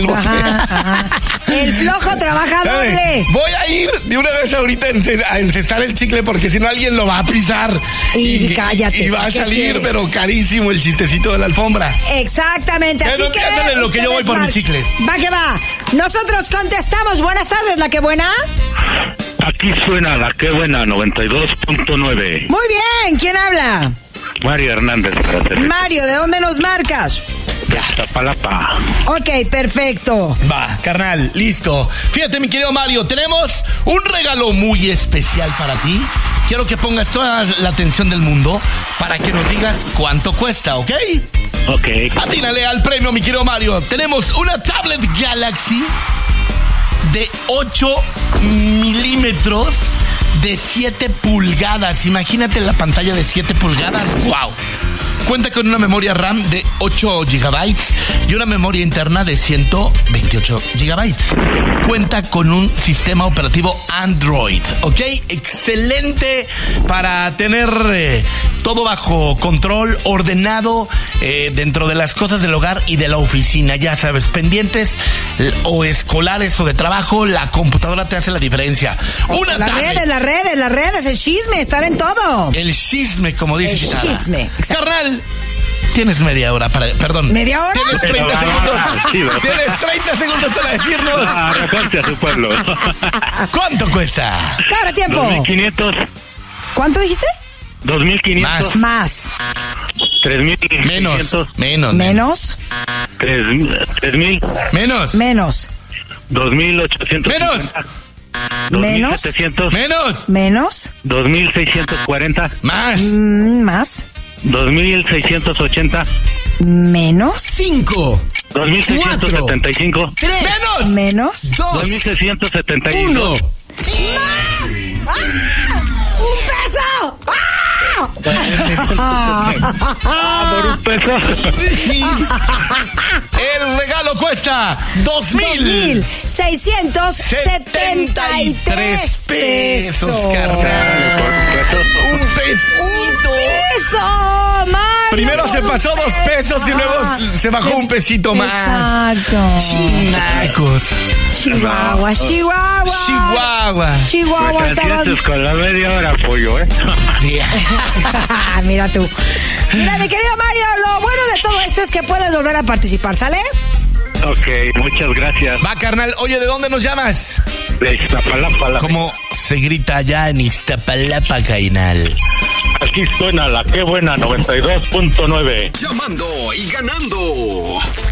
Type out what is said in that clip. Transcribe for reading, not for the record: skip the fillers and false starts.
Ajá. El flojo trabaja doble. Voy a ir de una vez ahorita a encestar el chicle porque si no alguien lo va a pisar. Y cállate. Y va a salir, quieres? pero carísimo el chistecito de la alfombra. Exactamente. Así Pero que piénsale en lo que yo voy por mi chicle. Va que va. Nosotros contestamos. Buenas tardes, ¿la que buena? Aquí suena la que buena 92.9. Muy bien. ¿Quién habla? Mario Hernández para servir. Mario, ¿de dónde nos marcas? Iztapalapa. Ok, perfecto. Va, carnal, listo. Fíjate, mi querido Mario, tenemos un regalo muy especial para ti. Quiero que pongas toda la atención del mundo para que nos digas cuánto cuesta, ¿ok? Ok. Atínale al premio, mi querido Mario. Tenemos una tablet Galaxy de 8 milímetros de 7 pulgadas. Imagínate la pantalla de 7 pulgadas. ¡Wow! Cuenta con una memoria RAM de 8 GB y una memoria interna de 128 GB. Cuenta con un sistema operativo Android, ¿ok? Excelente para tener todo bajo control, ordenado dentro de las cosas del hogar y de la oficina. Ya sabes, pendientes o escolares o de trabajo, la computadora te hace la diferencia. Una Las redes, el chisme, estar en todo. El chisme, como dice El Kitara. chisme, exacto. Carnal, tienes media hora para... Perdón. ¿Media hora? Tienes 30 segundos. Sí, ¿verdad? Tienes 30 segundos para decirnos Recorte a su pueblo. cuánto cuesta. Cabra, tiempo. 2,500. ¿Cuánto dijiste? 2,500. Más. 3,500. Menos. 3,000. Menos. 2,850. Menos. 2,700. Menos. 2,640. Más. Más. 2,680. Menos. 5. 2,675. 3. Menos. 2. 2,675. 1. ¡Un peso! Por un peso. El regalo cuesta 2,673 pesos. Carnal. Un pesito. ¡Eso, Mario! Primero se pasó 2 pesos y luego se bajó un pesito más. Exacto. Chinacos. Chihuahua. Me Estaba... cansaste con la media hora, pollo, Mira tú. Mira, mi querido Mario, lo bueno de todo esto es que puedes volver a participar, ¿sale? Ok, muchas gracias. Va, carnal. Oye, ¿de dónde nos llamas? De Iztapalapa. ¿Cómo se grita allá en Iztapalapa, Cainal? Aquí suena la que buena 92.9. Llamando y ganando.